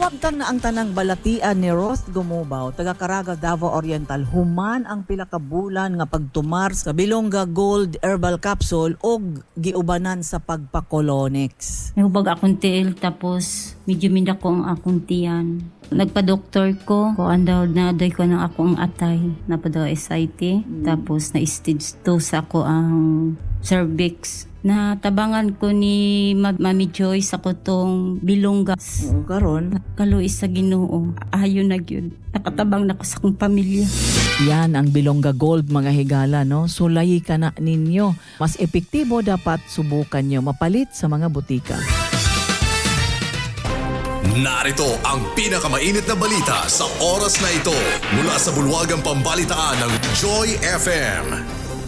Samtang na ang tanang balatian ni Ross Gumubaw, taga Caraga, Davao Oriental, human ang pila ka bulan nga pagtumar sa Bilonga Gold Herbal Capsule og giubanan sa pagpakolonex. Nahubag akong tiil tapos medyo minda ko ang akong tiyan. Nagpa-doktor ko, andaw na doy ko ng akong atay, napadaw SIT, tapos na stage 2 sa ako ang cervix. Natabangan ko ni Mami Joy sa kutong Bilonga. Karon, Kaluis sa Ginoo. Ayon na gyud. Nakatabang na ko sa akong pamilya. yan ang Bilonga Gold mga higala, no? Sulayi ka na ninyo. Mas epektibo dapat subukan nyo mapalit sa mga butika. Narito ang pinakamainit na balita sa oras na ito mula sa bulwagang pambalitaan ng Joy FM.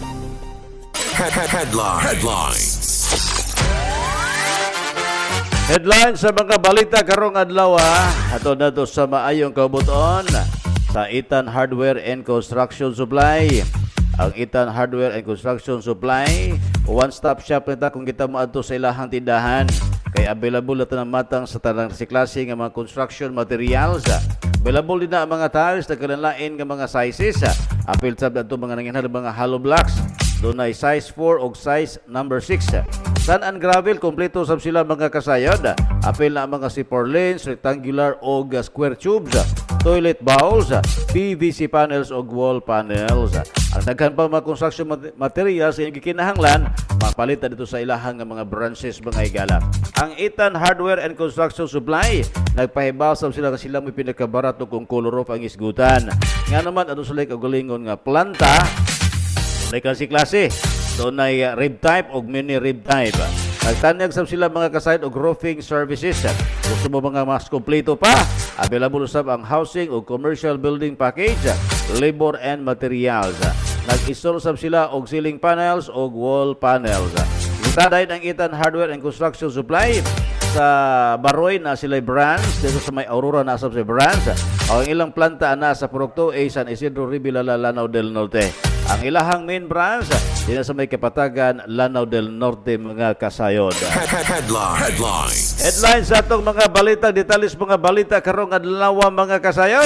Headlines sa mga balita karong adlaw ato na to sa maayong kabuton sa Itan Hardware and Construction Supply. Ang Itan Hardware and Construction Supply, one-stop shop nita kung kita moadto sa ilahang tindahan. Kay available na ng matang sa tanang klase ng mga construction materials. Available din na ang mga tiles na kalanlain ng mga sizes. Apil tab na ito mga nangyari mga hollow blocks. Doon ay size 4 o size number 6. Sand and gravel, kompleto sab sila mga kasayod. Apil na ang mga C4 lanes, rectangular o square tubes, toilet bowls, PVC panels o wall panels. Ang daghan pa mga construction materials sa gikinahanglan, mapalitan dito sa ilahang mga branches mga higala. Ang Itan Hardware and Construction Supply, nagpahibaw sab sila kasi sila may pinakabarato kung color of ang isgutan. Nga naman, ano sila kagalingon nga planta, may klase. Doon ay rib type o mini rib type. Nagtanyag sab sila mga kasayod og roofing services. Gusto mo mga mas kompleto pa? Available sab ang housing o commercial building package, labor and materials. Nag-install sab sila og ceiling panels o wall panels. Gitadayon ang Itan Hardware and Construction Supply sa Baroy na sila branch, dito sa may Aurora na sab sa branch. Ang ilang planta na sa Purokto A, San Isidro, Ribilala, Lanao del Norte. Ang ilahang main branch, din sa may Kapatagan, Lanao del Norte mga kasayod. Headlines sa itong mga balita, detalis mga balita karong adlaw mga kasayod.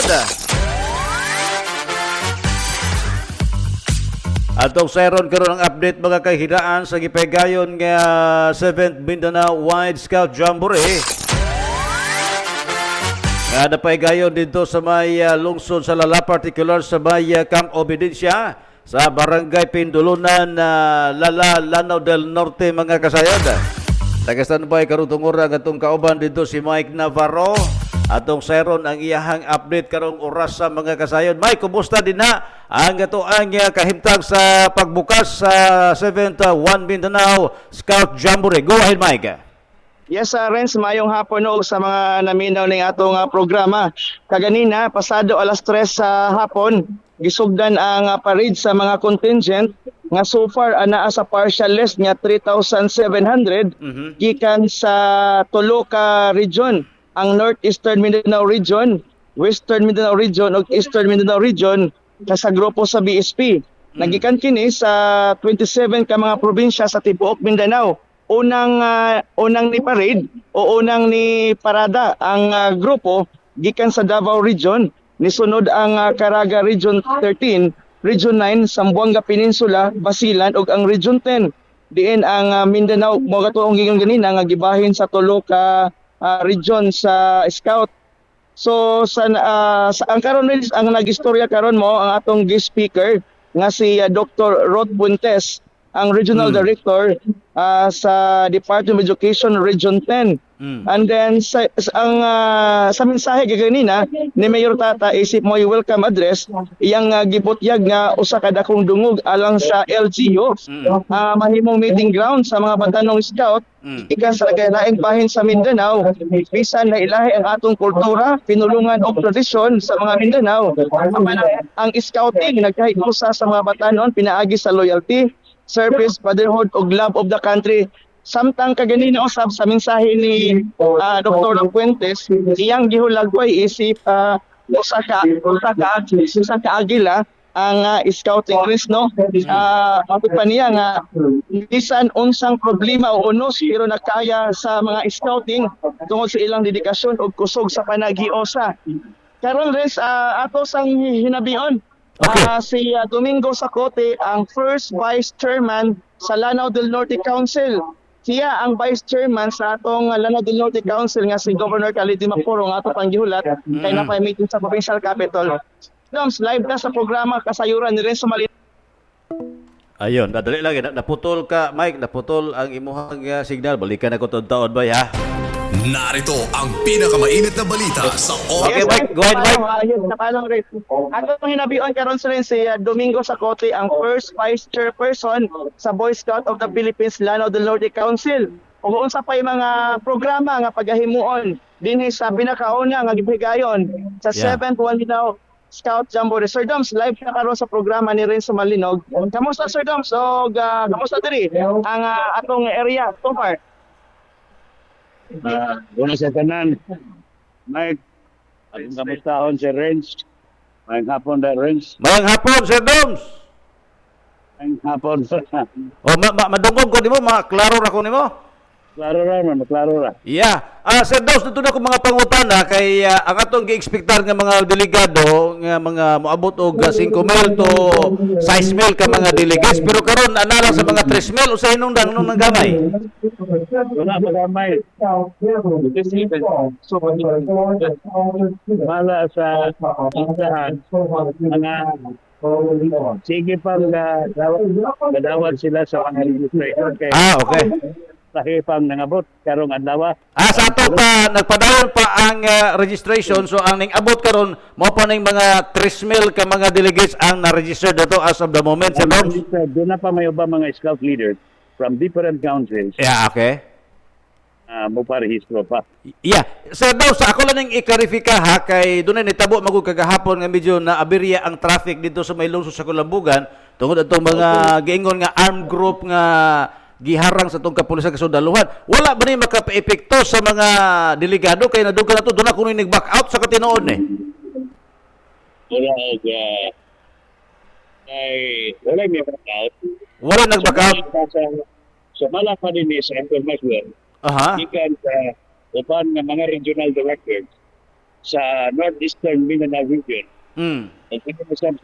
Atong sayron karon ang update mga kahiraan sa gipegayon nga 7th Mindanao Wide Scout Jamboree. Nga napaygayon dito sa may lungsod sa Lala, particular sa may Camp Obediencia sa Barangay Pindulunan, Lala, Lanao del Norte mga kasayod. Taga-standby karon tungura gatong kauban dito si Mike Navarro. Atong sayron ang iyahang update karong oras sa mga kasayod. Mike, kumusta din na ang gatoang kahimtang sa pagbukas sa 7th One Mindanao Scout Jamboree? Go ahead, Mike. Yes, Renz, mayong hapon o sa mga naminaw ng atong programa. Kaganina, pasado alas 3 sa hapon, gisugdan ang parade sa mga contingent nga so far naa sa partial list nga 3,700 gikan sa tulo ka region, ang Northeastern Mindanao Region, Western Mindanao Region ug Eastern Mindanao Region sa grupo sa BSP. Nagikan kini sa 27 ka mga probinsya sa tibuok Mindanao. Unang ni parade o unang ni parada ang grupo gikan sa Davao Region, nisunod ang Caraga Region 13, Region 9, Zamboanga Peninsula, Basilan ug ang Region 10. Diin ang Mindanao mo gatuong gigon ganina nga gibahin sa tulo ka region sa Scout. So ang karon ang nagistorya karon mo ang atong guest speaker nga si Dr. Rod Puentes, ang Regional Director sa Department of Education Region 10. And then sa mensahe kanina ni Mayor Tata isip mo yung welcome address, iyang gibutyag nga usa ka dakong dungog alang sa LGU, mahimong meeting ground sa mga batanong scout ikan sa lain bahin sa Mindanao, bisan na ilahi ang atong kultura, pinulungan o tradisyon sa mga Mindanao. Ang scouting nagkahikusa sa mga batanon pinaagi sa loyalty, service, fatherhood ug love of the country. Samtang kaganina usab sa mensahe ni Dr. Puentes, iyang gihulagway isip usa ka agila ang scouting risk, no? Ang pa niya nga bisan unsang problema o unos pero nakaya sa mga scouting tungod sa ilang dedikasyon ug kusog sa panaghiusa. Karon res ato sang hinabion. Si Domingo Sacote ang first vice chairman sa Lanao del Norte Council. Siya ang vice chairman sa atong Lanao del Norte Council nga si Governor Khalid Mapuro nga ato pang gihulat kay napay meeting sa provincial capital. Live na sa programa kasayuran ni Renzo Malinaw. Ayun, dadali lang. Naputol ka, Mike. Naputol ang imuhang signal. Balikan ako taon ba, ha? Narito ang pinakamainit na balita sa Okay, Mike. Go ahead, Mike. Ato pang hinabion karon sa rin si Domingo Sacote ang first vice chairperson sa Boy Scout of the Philippines Lanao del Norte Council. Kung unsa pay mga programa nga pagahimuon dinhi sa pinakauna nga gibigayon sa 7th Lanao Scout Jamboree. Sir Doms, live na karon sa programa ni Renzo Malinog. Kamusta Sir Doms? So, kamusta diri ang atong area so far? Una sa tanan, Mike, at kamustahon si Renz. Mayang hapon na Renz. Mayang hapon, Sir Doms. Mayang hapon. Madungog ko nimo, maklaro ra ko nimo. Klaro ra, maklaro ra. Yeah. Sir Doms, dito na ko mga pangutana kay ang atong gi-expectar nga mga delegado nga mga moabot og 5,000 to 6,000 ka mga delegates pero karon ana sa mga 3,000 usahay nung gamay. Wala magamay. Mala sa isahan, mga sige pa gadawat sila sa mga registration kay Okay. lahi pang nangabot karong adlaw. Sa ato pa nagpadayon pa ang registration so ang ning abot karon mo pa ning mga 3,000 ka mga delegates ang na-register dato as of the moment Sir Doms. Doon na pa may uba mga scout leaders from different councils. Yeah, okay. Mo parehistro pa. Yeah. Sir Doms, ako lang ning i-clarify ha kay dunay nitabo magud kagahapon nga medyo na aberya ang traffic dito sa may lungsod sa Kulambugan tungod atong mga giingon nga armed group nga giharang sa itong kapulisan kasundaluhan. Wala ba ni makapaepekto sa mga delegado kay naduga na ito doon na kung nag-back out sa katinoon Wala may back out. Wala nag-back out? Sa mala pa din sa information, ikan sa upan ng mga regional directors sa Northeastern Mindanao region. At ito na sa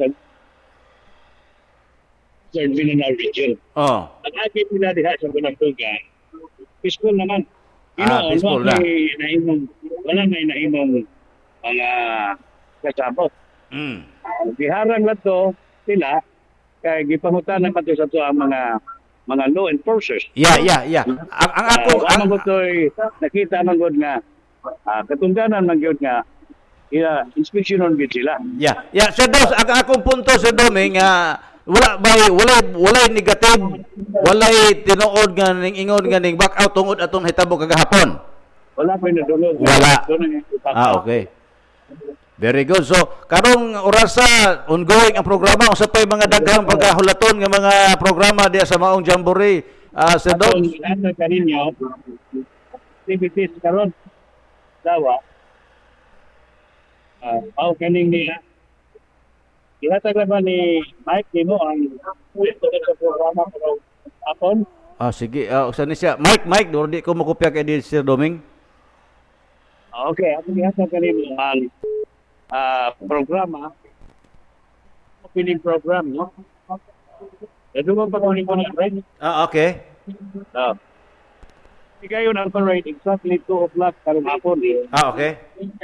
Northeastern Mindanao region. Ang aking nila diha sa Bunagtugan, peaceful naman. Peaceful na. Wala na inaimong mga kasabot. Diharang na to sila, kaya gipangutan naman to sa to ang mga law enforcers. Yeah. Ang ako ang nakita man gud nga katungganan man gyud nga inspeksyonon gid sila. Yeah. Sir Doms, ang akong punto Sir Doming wala negative, wala tinuod nga ning ingon nga ning back out tungod atong hitabo kagahapon. Wala pa nadulog. Wala. Okay. Very good. So, karong orasa, ongoing ang programa. Usa pa'y mga daghang pagkahulaton ng mga programa diya sa maong Jamboree. Sir Doms? Ano kaninyo, activities karon dawa, kaning niya, ihatag naman ni Mike mo ang sa programa karong hapon. Sige. Saan siya? Mike, di ko makopya kay di Sir Doming. Okay, ako ihatag kaninyo ang programa, opening program, no? Nadungan pa kung ko na rin. Okay. Igayon ang parade exactly 2 o'clock karong hapon. Okay.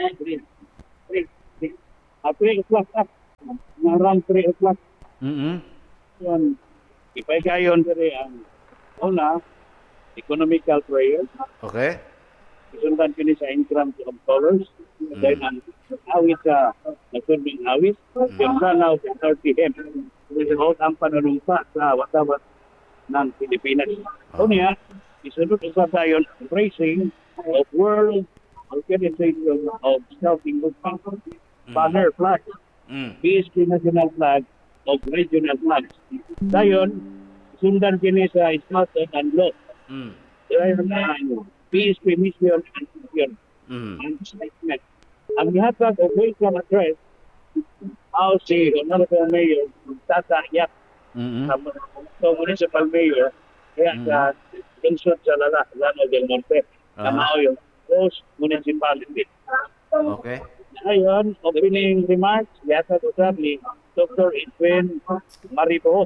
3 o'clock around 3 o'clock. Yun, ipagayon diri ang una, economical prayer. Okay. Isundan kini sa income of dollars. Then ang awit sa nagtunding awit. Yung sanaw sa 30M. Hold ang panunumpa sa watawat ng Pilipinas. Unya, isunod isa tayo embracing of World Organization of Scouting Movement. Banner flag. PSP National Flag of Regional Flags. Dayon, sundan kini sa Scout and Law. Dayon ang PSP Mission and Mission and Statement. Ang gihatag o welcome address si Honorable Mayor Tata Yak Mm. sa municipal mayor kaya sa lungsod sa Lano del Norte na Aha. mao yung host municipality. Okay. Ngayon, opening remarks, yata to sa ni Dr. Edwin Maribo.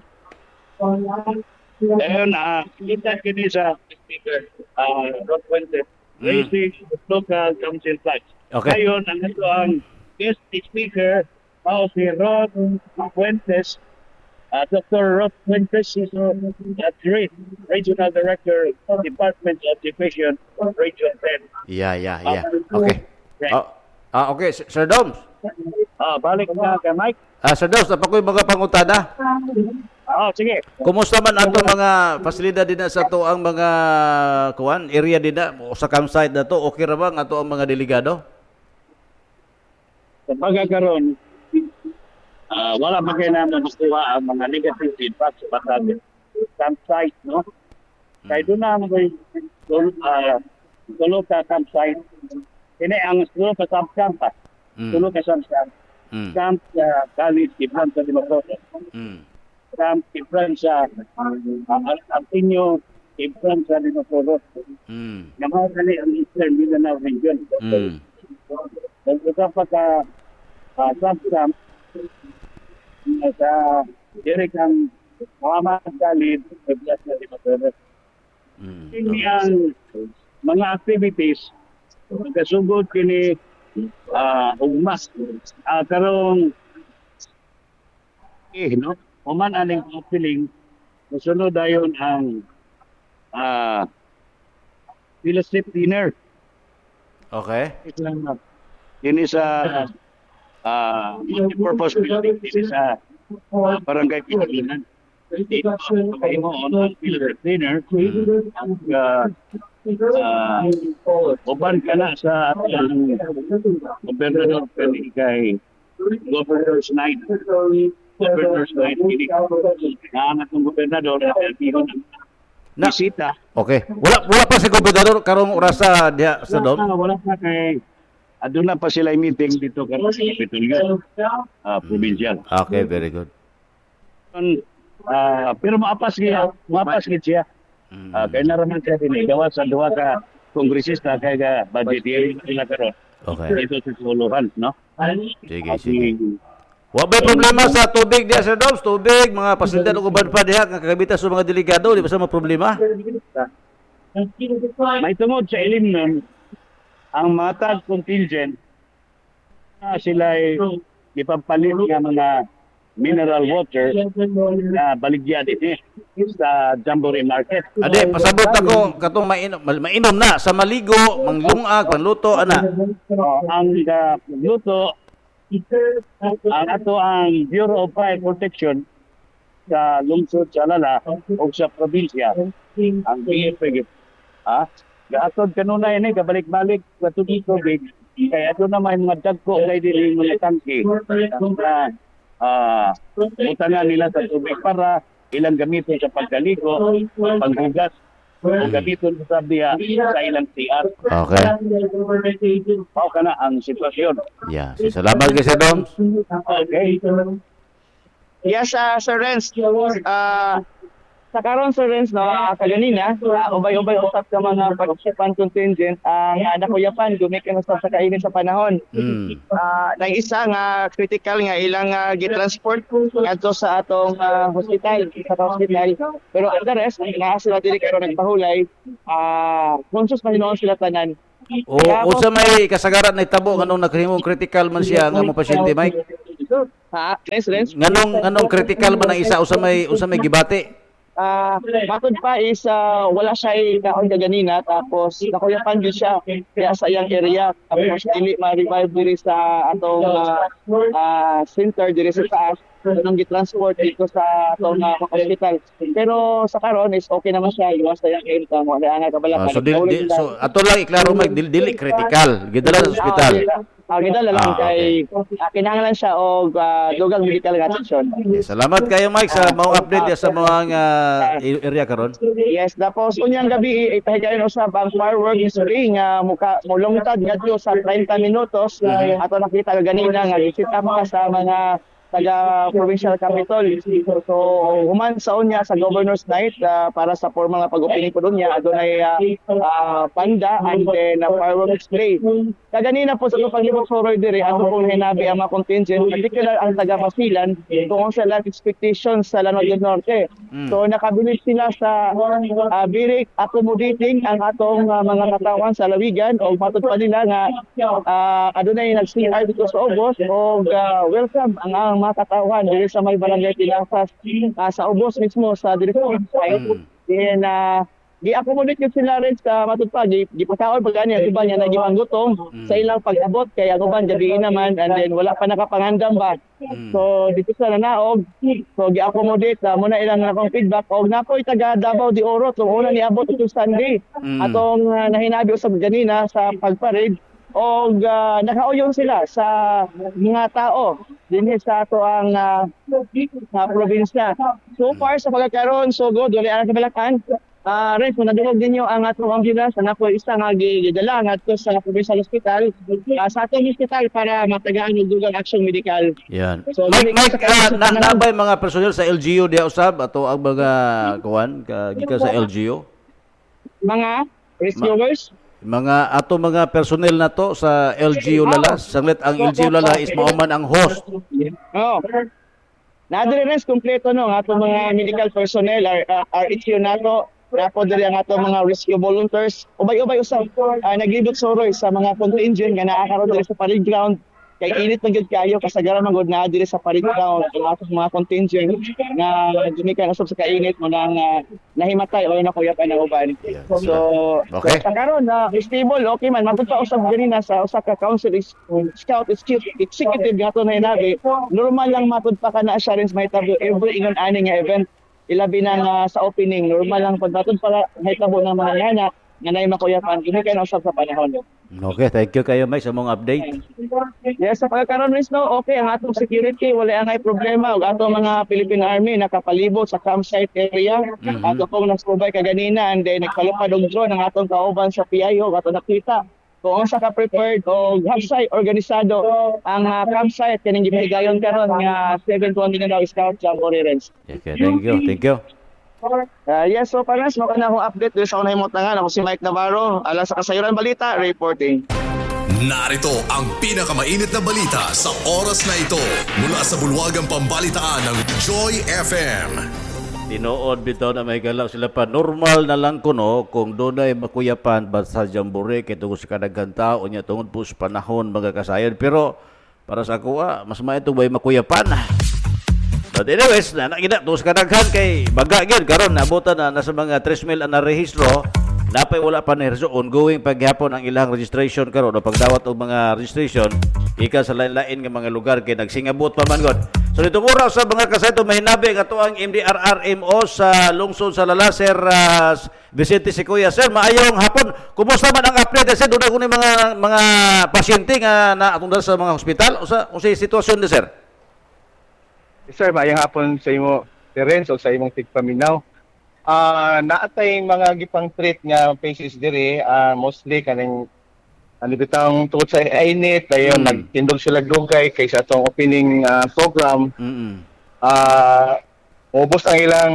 Ngayon, kita kini sa speaker, Rod Fuentes, raising local council tax. Okay. Ngayon, ang ito ang guest speaker, si Rod Fuentes, Dr. Rod Fuentes is Regional Director of Department of Education, Region 10. Yeah. Okay. Okay, Sir Doms. Balik na kay Mike. Sir Doms, napakoy mga pangutana. Sige. Kumusta man ato mga pasilidad din sa to ang mga area din o sa campsite na to? Okay ra ba nga ato ang mga delegado? Sa pagkakaroon, wala pa kayo naman makuha ang mga negative feedback sa batang campsite, no? Kaya doon na may tulog ka campsite. Ini ang tulog ka campus. Tulog ka campus. Camp sa college, different sa Dimokroto. Camp different sa Altinyo, different sa Dimokroto. Namaw kani ang Eastern Mindanao region. Kung ito pa ka camp sa direct ang Muhammad Khalid, Eblas na Dimokroto. Hindi ang mga activities kasugod kini ugmas karong no human aning feeling musunod dayon ang fellowship dinner. Okay. Ini sa multi-purpose building, ini sa barangay Pilipinan. Kaya mo on fellowship dinner uban ka na sa Gobernador kay Governor's Night. Governor's Night. Naangat ng Gobernador na bisita. Okay. Wala pa si gobernador karong oras sa diha sa Dom. Wala pa kay adun na pa sila meeting dito sa Kapitolyo provincial. Okay, very good. Pero maapas siya. Kaya naraman siya gawa sa duha ka kongresista kaya ka budget hearing sila karon. Okay. Ito sa suluhan, no? Sige. Wa may problema sa tubig diha Sir Doms, tubig, mga pasilidad ug uban pa diha nga kagabitan sa mga delegado, di ba sa mga problema? May tungod sa ilim nun, ang mga tag contingent sila ay ipapalit nga mga mineral water na baligya din sa Jamboree Market. Ade, pasabot ako katong mainom na sa maligo, manglungag, panluto ana. Ang luto ang ato ang Bureau of Fire Protection sa lungsod sa Lala o sa probinsya ang BFP. Gaatod kanunay ni kabalik-balik sa tubig kaya ato na may mga dagko kay dili mga tangke utangan nila sa tubig para ilang gamitin sa pagkaligo, panghugas, o gamitin sa biya sa ilang CR. Okay. Pao ka na ang sitwasyon. Yeah, salamat kay Sir Doms. Okay. Yes, Sir Renz. Sa karon Sir Renz, no, kaganina, ubay-ubay usap ka mga pag-usapan contingent, nakuyapan, gumikin usap sa kainin sa panahon. Nang isa nga critical nga ilang gitransport ngadto sa atong hospital, Pero ang the rest, nga sila dili karon nagpahulay, conscious man hinoon sila tanan. Unsa may kasagaran na itabo nganong naghimong critical man siya nga mo pasyente Mike? Renz? Nganong critical man ang isa usa may gibati? Matod pa is wala siya kaon kaganina tapos nakuyapan gyud siya kaya sa iyang area tapos dili ma-revive diri sa atong center diri sa taas nang gitransport dito sa atong hospital. Pero sa karon is okay naman siya iwas sa iyang area mo nga kabalakan. So ato lang iklaro mag dili critical gidala sa ospital. Gidala lang kay kinahanglan siya og dugang medical attention. Salamat kayo Mike sa mga update sa mga area karon. Yes, tapos unyang gabi ipahigayon usab ang fireworks ring mulungtad ngadto sa 30 minutos ato nakita ganina nga gisit up sa mga taga provincial capital. So human sa unya sa Governor's Night para sa formal nga pag-opening po doon niya adunay panda and then fireworks display. Kaganina po sa paglibot Soroy dire ato pong hinabi ang mga contingent, particular ang taga Basilan tungkol sa life expectations sa Lanao del Norte. So nakabilis sila sa very accommodating ang atong mga katawan sa lawigan o matod pa nila nga adunay nag-CR dito sa Ubos o welcome ang mga katawan dito sa may barangay Pinasas sa Ubos mismo sa direksyon site. Then gi-accommodate yun sila rin sa matod pa, gipakaon pag ganyan, diba niya naging gutom sa ilang pag-abot, kaya guban gabiin naman, and then wala pa nakapangandam ba. So dito sa Nanaog, so gi-accommodate muna ilang nakong feedback, o napo'y taga Davao de Oro, so una niabot ito Sunday, atong nahinabi usab ganina sa pagparade, o nakauyon sila sa mga tao dinhi sa ato ang probinsya. So far sa pagkakaroon, so good, wala ang kabalakan. Ren, kung nadungog ninyo ang atong ambulance, na po isa nga gidala nga ato sa provincial hospital, sa atong hospital para matagaan ng dugang action medical. Yan. So, nabay mga personnel sa LGU diya usab ato ang mga kuan gikan sa LGU? Mga rescuers? Mga personnel na to sa LGU Lalas. Sanglit ang LGU Lalas is mauman ang host. Oh. Nadiri rin kompleto no ato mga medical personnel RHU nato napo diri ang ato mga rescue volunteers ubay-ubay usab naglibot Soroy sa mga contingent nga naakaron diri sa parade ground kay init man gyud kayo kasagaran man gud na diri sa parade ground ang ato mga contingent nga gimikan usab sa kainit mo nang nahimatay o nakuyapan ang uban. So okay. Karon stable okay man mapud pa usab ganina sa usa ka council scout executive gato na hinabi normal lang mapud pa kana assurance may tabo every ingon ani nga event ilabi na sa opening normal lang pud matod para mahitabo ng mga ngana nga nay makuyapan gimikan usab sa panahon. Okay, thank you kayo Mike sa mong update. Yes, sa pagkakaroon rin no, okay ang atong security wala ang problema ug atong mga Philippine Army nakapalibot sa campsite area. Ato pong nag-provide kaganina and then nagpalupad og drone ang atong kauban sa PIO ato nakita kung sa ka prepared o campsite organisado ang campsite kaning gibigayon karon nga 720 na daw Scout Jamboree Rens. Okay, thank you. Yes, so panas mo kana akong update dito sa unay motangan ako si Mike Navarro alang sa Kasayuran Balita reporting. Narito ang pinakamainit na balita sa oras na ito mula sa bulwagang pambalitaan ng Joy FM. Tinuod bitaw na may galaw sila pa. Normal na lang kuno kung doon ay makuyapan ba sa Jamboree kay tungod sa kadaghan tao niya tungod po sa panahon mga kasayan. Pero para sa ako mas maitong may makuyapan. But anyways, nakita tungod sa kadaghan kay baga gyud karon nabutan na sa mga 3,000 na rehistro. Napay wala pa na ongoing paghapon ang ilang registration karon o pagdawat og mga registration ika sa lain-lain nga mga lugar kay nagsingabot pa man god. So dito oras sa mga kasayto mahinabi nga ang MDRRMO sa lungsod sa Lalas Sir Vicente Sequoia. Sir, maayong hapon. Kumusta man ang update sir dunay kuno mga pasyente nga naatong sa mga ospital o sa sitwasyon ni sir? Sir, maayong hapon sa imo Terence o sa imong tigpaminaw. Naatay mga gipang treat nga patients dire mostly kaning bitang tungod sa init dayon nagtindog sila dugay kay sa atong opening program. Ubos ang ilang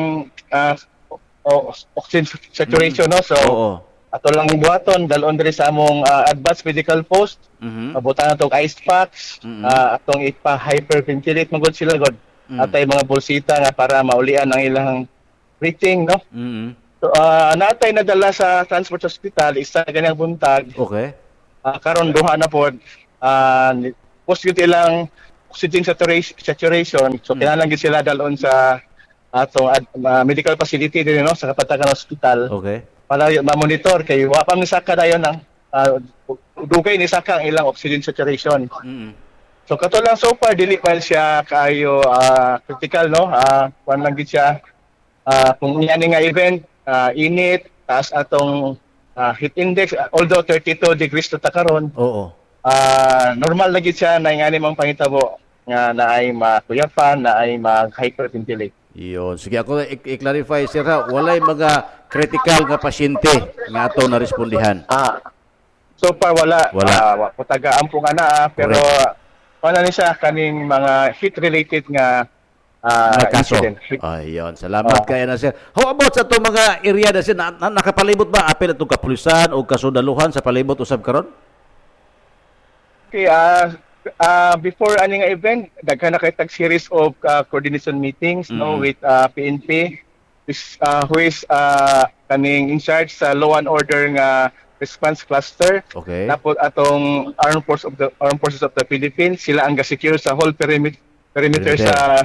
oxygen saturation no so ato lang buhaton dalon dire sa among advanced medical post abutan atong ice packs atong ipa hyperventilate magud sila god atay mga bolsita nga para maulian ang ilang breathing, no? So, natay nadala sa transport hospital, isa ganyang buntag. Okay. Karon duha na po, post yun ilang oxygen saturation. So, kailangan sila dalon sa atong medical facility din, no? Sa Kapatagan Hospital. Okay. Para ma-monitor kay wapang ni saka dayon ng dugay ni saka ang ilang oxygen saturation. So, kato lang so far, dili pa siya kayo critical, no? Kuan lang gid siya. Kung yan nga event, init, taas atong heat index, although 32 degrees to takaron, normal lagi siya na nga nimang pangitabo nga na ay makuyapan, na ay mag-hyperventilate. Iyon. Sige, ako i-clarify, sir, ha? Walay mga critical nga pasyente nga ato na respondihan. So far, wala. Putagaan po nga na, pero wala ni siya kaning mga heat-related nga Mga kaso. incident. Ayun, salamat kaya na sir. How about sa itong mga area na sir, nakapalibot ba apel itong kapulisan o kasudaluhan sa palibot usab karon? Okay, before ani nga event, daghan na kay tag series of coordination meetings no with PNP who is kaning in charge sa law and order nga response cluster. Okay. Tapos atong Armed Forces of the Philippines, sila ang ga-secure sa whole perimeter sa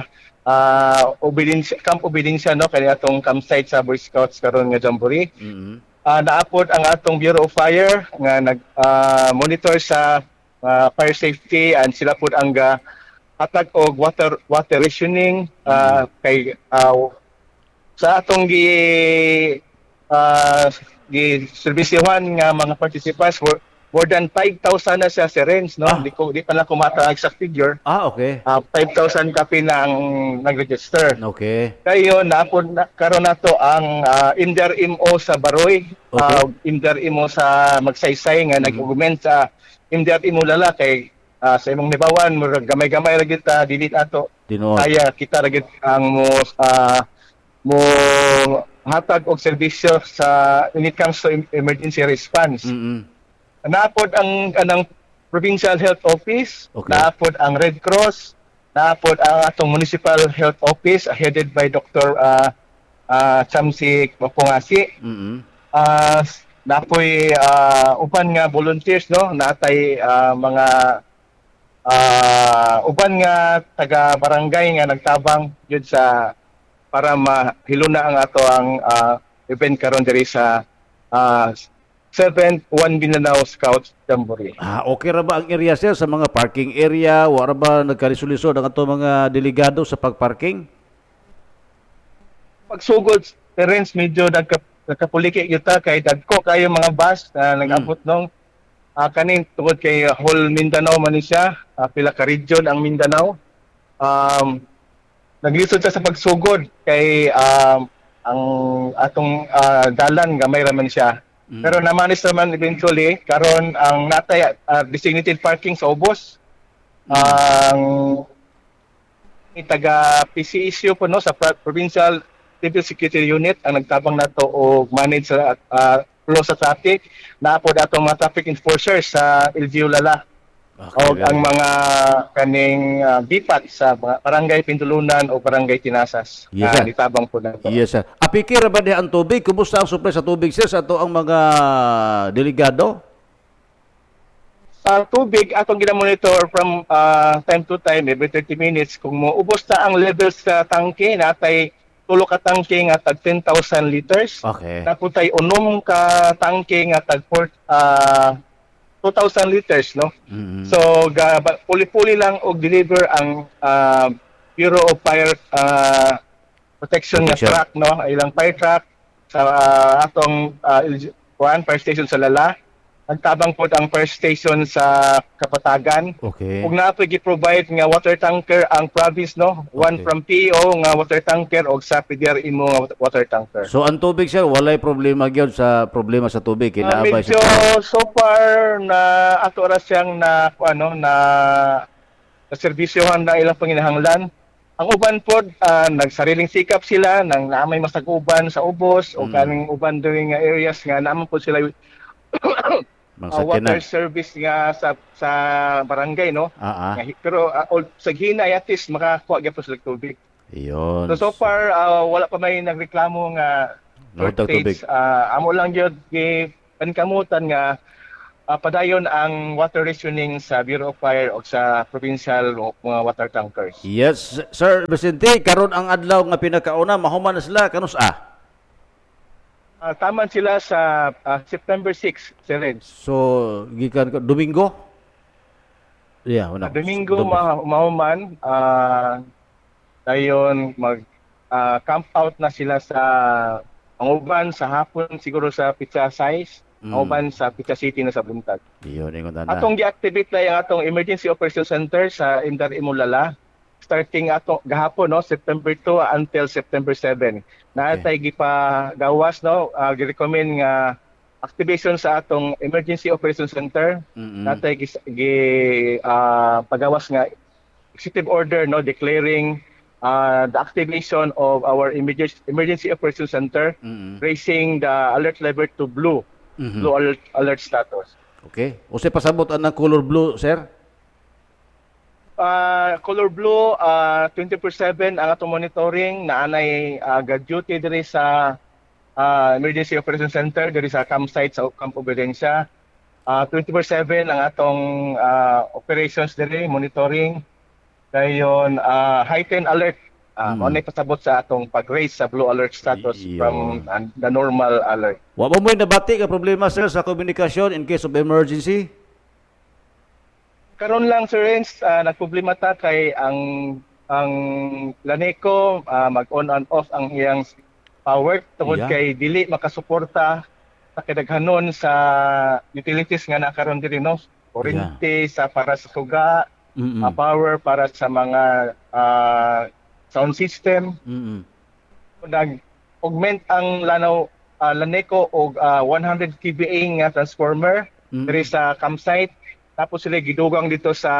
Camp Obedincia no kaya atong campsite sa Boy Scouts karon nga Jamboree. Naapod ang atong Bureau of Fire nga nag monitor sa fire safety and sila pud ang hatag og water rationing kay sa atong gi serbisyohan nga mga participants more than 5,000 na siya sirens no di pa lang kumata ang exact figure. Okay. 5,000 kapi na ang nag-register. Okay. Kayo naapod karon nato ang Inder MO sa Baroy, Inder MO sa Magsaysay nga nag-augment sa Inder MO lala kay sa imong nibawan murag gamay-gamay ra gyud ta dili ato. Kaya kita ra gyud ang mo hatag og serbisyo sa when it comes to emergency response. Naapod ang anang Provincial Health Office, naapod ang Red Cross, naapod ang atong Municipal Health Office headed by Dr. Chamsi Mapungasi. Napoy uban nga volunteers no, natay mga uban nga taga barangay nga nagtabang jud sa para mahiluna ang ato ang event karon diri sa 7th One Mindanao Scouts Jamboree. Okay ra ba ang area sir sa mga parking area? Wala ba nagkalisolisod ang ato mga delegado sa pagparking? Pagsugod parents medyo nagkapuliki yuta kay dagko kayo mga bus na nag-abot nung kaning tungod kay whole Mindanao man siya, pila ka region ang Mindanao. Naglisod siya sa pagsugod kay ang atong dalan gamay ra man siya. Pero namanis naman eventually karon ang natay designated parking sa ubos. Ang taga PCSU po no sa Provincial Civil Security Unit ang nagtabang nato og manage sa flow sa traffic. Naapod atong mga traffic enforcers sa LGU Lala. O ang mga kaning bipat sa barangay Pintulunan o barangay Tinasas. Nitabang po nato. Yes sir. Apikira ba diha ang tubig? Kumusta ang supply sa tubig sir sa ato ang mga delegado? Sa tubig atong gina-monitor from time to time every 30 minutes kung moubos na ang levels sa tangke natay tulo ka tangke nga tag 10,000 liters. Okay. Naputay unom ka tangke nga tag 2,000 liters no. So puli-puli lang og deliver ang Bureau of Fire Protection nga truck no, ilang fire truck sa atong fire station sa Lala. Nagtabang po ang fire station sa Kapatagan. Okay. Ug napoy gi-provide nga water tanker ang province no, one from PO nga water tanker og sa PDRMO nga water tanker. So ang tubig sir walay problema gyud sa problema sa tubig kinaabay medyo so far na ato ra siyang na serbisyohan na ilang panginahanglan. Ang uban pod nagsariling sikap sila nang naamay masaguban sa ubos o kaning uban during areas nga naman po sila water service nga sa barangay no. Pero sa hina at least makakuha gyud sila tubig. Iyon. So far wala pa may nagreklamo nga shortage. Amo lang gyud pankamutan nga padayon ang water rationing sa Bureau of Fire o sa provincial mga water tankers. Yes, sir Vicente, karon ang adlaw nga pinakauna mahuman na sila kanus taman sila sa September 6, Sir. So, gikan Domingo? Yeah, Domingo mahuman dayon mag camp out na sila sa Anguban sa hapon siguro sa Pizza Size, Anguban sa Pizza City na sa buntag. Iyon ingon na. Atong gi-activate na yung atong Emergency Operation Center sa Indar Imulala starting ato gahapon no, September 2 until September 7. Natay gipagawas no, gi-recommend nga activation sa atong Emergency Operations Center. Natay pagawas nga executive order no declaring the activation of our Emergency Operations Center, raising the alert level to blue alert status. Okay. O say pasabot ang color blue, sir? Color blue, 24/7 ang atong monitoring na anay duty diri sa Emergency Operations Center diri sa campsite sa Camp Obediencia. 24/7 ang atong operations diri, monitoring. Dayon heightened alert. Ano pasabot sa atong pag-raise sa blue alert status from the normal alert. Wa mo nabati ka problema, sir, sa komunikasyon in case of emergency? Karon lang, Sir Renz, nagproblema ta kay ang Laneco mag-on and off ang iyang power tungod kay dili makasuporta sa kadaghanon sa utilities nga nakaroon diri no. Kuryente sa para sa suga, power para sa mga sound system. Nag-augment ang Laneco og 100 kVA nga transformer diri sa campsite. Tapos sila gidugang dito sa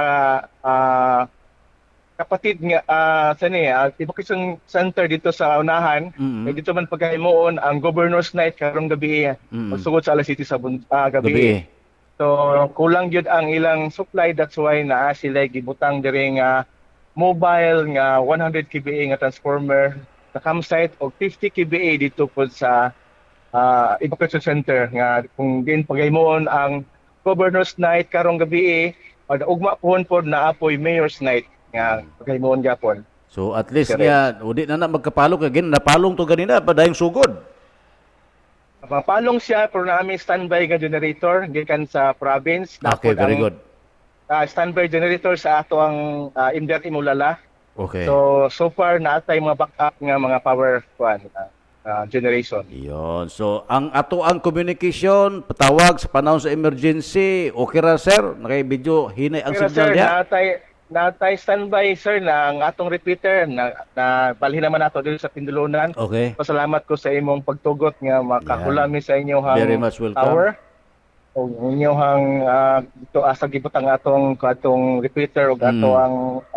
kapatid nga evacuation center dito sa unahan. Dito man paghimuon ang Governor's Night karong gabi magsugod sa alas 7 sa gabi. So kulang gyud ang ilang supply, that's why naa sila gibutang diri nga mobile nga 100 kVA nga transformer sa campsite og 50 kVA dito po sa evacuation center nga kung din paghimuon ang Governor's Night karong gabi ugma pohon pod na apoy Mayor's Night nga paghimuon gyapon. So at least nga udi na magkapalo kay napalong to ganina pa dayong sugod. Mapalong siya pero naami standby nga generator gikan sa province. Okay, very good. Standby generator sa ato ang MDR Imulala. Okay. So far naatay mga backup nga mga power generation. Iyon. So, ang ato ang communication, patawag sa panahon sa emergency, okay ra, sir? Naka-video, hinay ang signal niya? Natay standby, sir, na ang atong repeater, na balhin naman nato dito sa Pindulunan. Okay. Pasalamat ko sa imong pagtugot nga makakulami sa inyong very much welcome. Tower. O inyong ito asa gibutang atong repeater o ato ang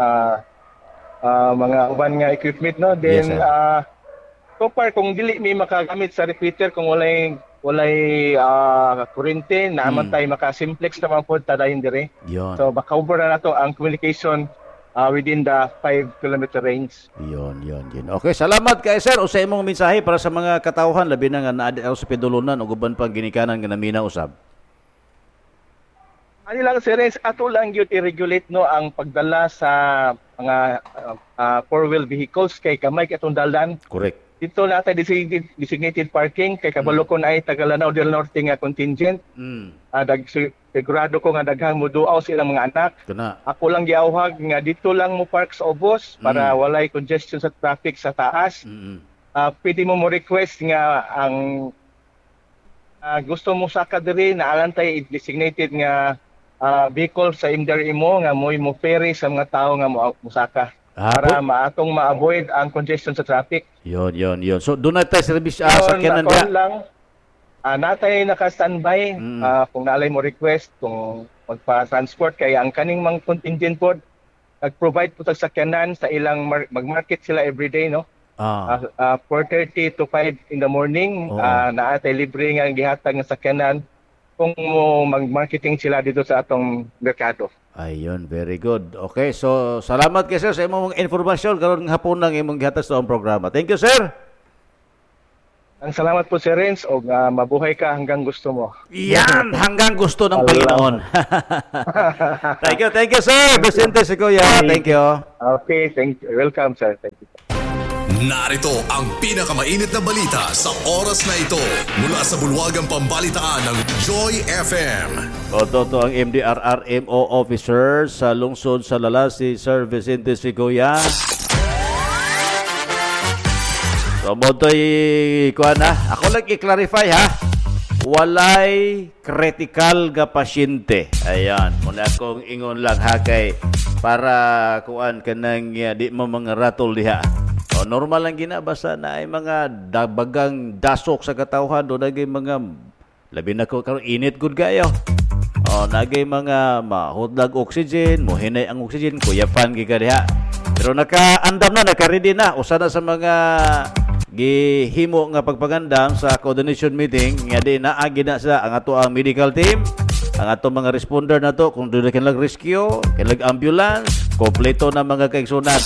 mga uban nga equipment, no? Then, so far, kung dili may makagamit sa repeater, kung walay kurente, naman tayo maka-simplex naman po tadayon dire. So, maka-cover na nato ang communication within the 5-kilometer range. Yun. Okay, salamat kay sir. O sa imong mensahe para sa mga katawhan, labi na nga naadit sa Pindulunan o guban pang ginikanan nga namina usab. Ano lang, sir, ato lang yun i-regulate no, ang pagdala sa mga 4-wheel vehicles kay kamay katong dalan. Correct. Dito natin designated parking kay kabalo ko na ay Tagalanao del Norte nga contingent. Sigurado ko nga daghang muduaw silang mga anak. Ako lang giawhag nga dito lang mo park sa ubos para walay congestion sa traffic sa taas. Pwede mo request nga ang gusto mo saka diri na alantay designated nga vehicle sa MDR imo nga mo ferry sa mga tao nga mo saka. Para maatong ma-avoid ang congestion sa traffic. Yun. So, doon na tayo service sa kanan lang. Natay naka-standby. Kung naalay mo request, kung magpa-transport, kaya ang kaning mga contingent po, nag-provide po sa kanan sa ilang mag-market sila everyday, no? 4:30 to 5 in the morning. Naatay libre nga gihatag nga sa kanan kung mag-marketing sila dito sa atong merkado. Ayun, very good. Okay, so salamat kay sir sa imong informasyon karon ng hapon ng imong gihatag sa programa. Thank you, sir. Ang salamat po, Sir Renz, o mabuhay ka hanggang gusto mo. Yan, hanggang gusto ng Panginoon. Thank you, sir. Vicente Segoya, thank you. Okay, thank you. Welcome, sir. Thank you. Narito ang pinakamainit na balita sa oras na ito mula sa bulwagang pambalitaan ng Joy FM. Toto ang MDRRMO officer sa lungsod sa Lala, si Sir Vicente Segoya. So, moto'y kuha na. Ako lang i-clarify ha. Walay critical nga pasyente. Ayan. Muna akong ingon lang ha kay para kuan kanang di mo mga ratol diha. O, normal lang gina basta na ay mga bagang dasok sa katawhan o naging mga Labi na ko karon init gud kayo. Nagay mga mahudlag oxygen, mohinay ang oxygen, kuyapan giga diha. Pero naka-andam na, naka-ready na. Usa na sa mga gihimo nga pagpagandam sa coordination meeting, nga di naagi na sa ang ato ang medical team, ang ato mga responder na to, kung doon kanilang rescue, kanilang ambulance, kompleto na mga kaigsunan.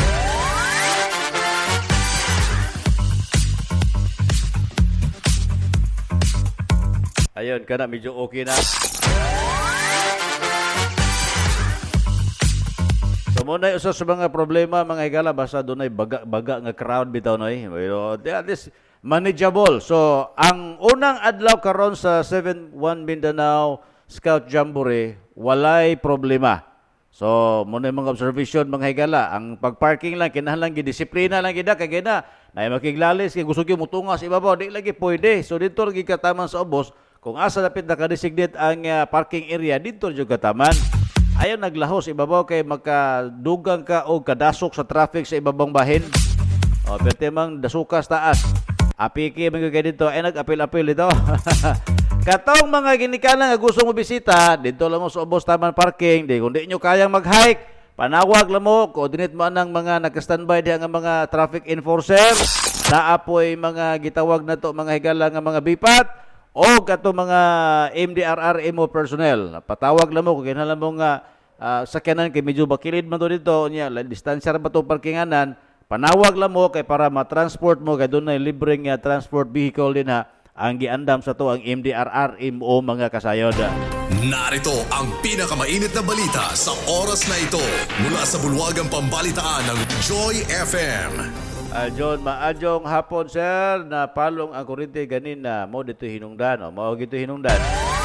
Ayun, kana medyo okay na. So muna usa sa mga problema mga higala basta dunay baga nga crowd bitaw noy. Pero at least manageable. So ang unang adlaw karon sa 7-1 Mindanao Scout Jamboree walay problema. So muna mga observation mga higala, ang pagparking lang kinahanglan gidisiplina lang gid kay gina. Nay makiglalis kay gusto gyud mutungas ibabaw di lagi pwede. So dito lagi kataman sa ubos kung asa dapit naka-designate ang parking area dito jud kataman. Ayaw naglahos ibabaw kay makadugang ka o kadasok sa traffic sa ibabang bahin. Pwede mang dasukas taas. Apiki mga kay dito ay nag-apil-apil dito. Katong mga ginikanan nga gusto mo bisita, dito lang mo sa ubos taman parking. Di kung di nyo kayang mag-hike, panawag lang mo, coordinate mo ng mga naka-standby diha nga mga traffic enforcer. Naapoy mga gitawag na to mga higala nga mga bipat. O kato mga MDRRMO personnel, patawag lang mo kung kinahanglan mo nga sakyanan kay medyo bakilid man to dito niya, distansya ra ba to parkinganan, panawag lang mo kay para ma-transport mo kay dunay libreng transport vehicle din ha ang giandam sa to ang MDRRMO mga kasayod. Narito ang pinakamainit na balita sa oras na ito mula sa bulwagang pambalitaan ng Joy FM. John, maadjong hapon sir, na palong ang kurente ganin na mo dito hinungdan o mo dito hinungdan.